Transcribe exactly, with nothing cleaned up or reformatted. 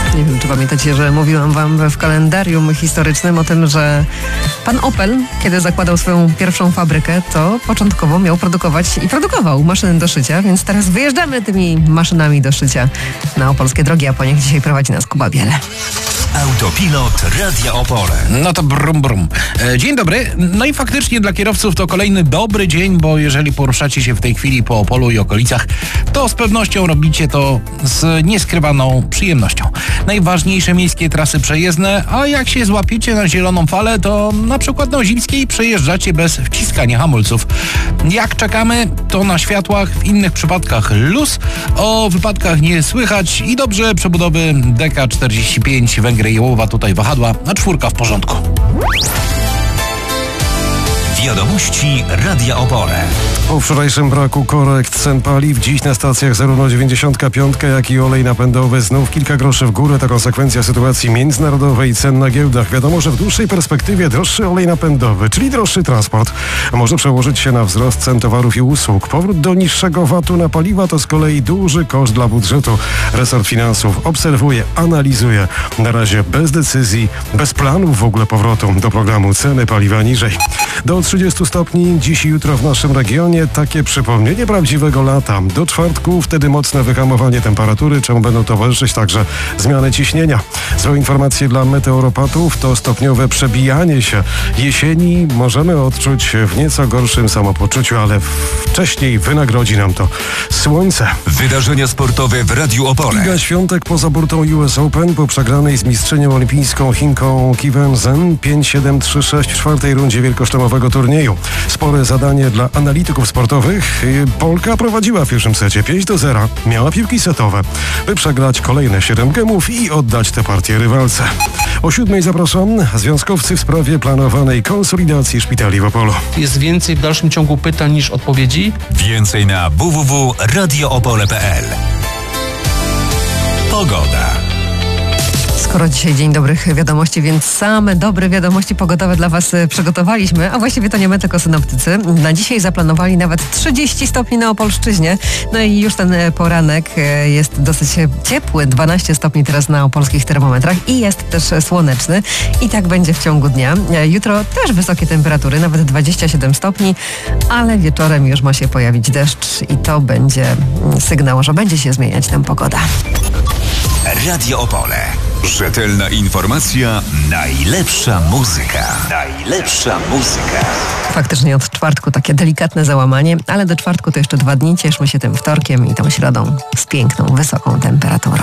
Nie wiem, czy pamiętacie, że mówiłam wam w kalendarium historycznym o tym, że pan Opel, kiedy zakładał swoją pierwszą fabrykę, to początkowo miał produkować i produkował maszyny do szycia, więc teraz wyjeżdżamy tymi maszynami do szycia na opolskie drogi, a po nich dzisiaj prowadzi nas Kuba Biele. Autopilot Radia Opole. No to brum brum. E, dzień dobry. No i faktycznie dla kierowców to kolejny dobry dzień, bo jeżeli poruszacie się w tej chwili po Opolu i okolicach, to z pewnością robicie to z nieskrywaną przyjemnością. Najważniejsze miejskie trasy przejezdne, a jak się złapiecie na zieloną falę, to na przykład na Ozimskiej przejeżdżacie bez wciskania hamulców. Jak czekamy, to na światłach, w innych przypadkach luz, o wypadkach nie słychać i dobrze przebudowy D K czterdzieści pięć Węgry Jełowa tutaj wahadła, a czwórka w porządku. Wiadomości Radia Opole. Po wczorajszym braku korekt cen paliw, dziś na stacjach zarówno dziewięćdziesiątka pięć, jak i olej napędowy znów kilka groszy w górę. To konsekwencja sytuacji międzynarodowej i cen na giełdach. Wiadomo, że w dłuższej perspektywie droższy olej napędowy, czyli droższy transport, może przełożyć się na wzrost cen towarów i usług. Powrót do niższego vatu na paliwa to z kolei duży koszt dla budżetu. Resort Finansów obserwuje, analizuje. Na razie bez decyzji, bez planów w ogóle powrotu do programu ceny paliwa niżej. Do trzydziestu stopni dziś i jutro w naszym regionie. Takie przypomnienie prawdziwego lata. Do czwartku wtedy mocne wyhamowanie temperatury, czemu będą towarzyszyć także zmiany ciśnienia. Złe informacje dla meteoropatów to stopniowe przebijanie się jesieni. Możemy odczuć w nieco gorszym samopoczuciu, ale wcześniej wynagrodzi nam to słońce. Wydarzenia sportowe w Radiu Opole. Iga Świątek poza burtą U S Open po przegranej z mistrzynią olimpijską Chinką Kiwen Zheng pięć siedem trzy sześć w czwartej rundzie wielkoszlemowego turnieju. Spore zadanie dla analityków sportowych. Polka prowadziła w pierwszym secie pięć do zera. Miała piłki setowe, by przegrać kolejne siedem gemów i oddać tę partię rywalce. O siódmej zapraszam związkowcy w sprawie planowanej konsolidacji szpitali w Opolu. Jest więcej w dalszym ciągu pytań niż odpowiedzi. Więcej na w w w kropka radio opole kropka p l. Pogoda. Skoro dzisiaj dzień dobrych wiadomości, więc same dobre wiadomości pogodowe dla was przygotowaliśmy, a właściwie to nie my, tylko synoptycy. Na dzisiaj zaplanowali nawet trzydzieści stopni na Opolszczyźnie. No i już ten poranek jest dosyć ciepły, dwanaście stopni teraz na opolskich termometrach i jest też słoneczny. I tak będzie w ciągu dnia. Jutro też wysokie temperatury, nawet dwadzieścia siedem stopni, ale wieczorem już ma się pojawić deszcz i to będzie sygnał, że będzie się zmieniać tam pogoda. Radio Opole. Rzetelna informacja, najlepsza muzyka. Najlepsza muzyka. Faktycznie od czwartku takie delikatne załamanie, ale do czwartku to jeszcze dwa dni. Cieszmy się tym wtorkiem i tą środą z piękną, wysoką temperaturą.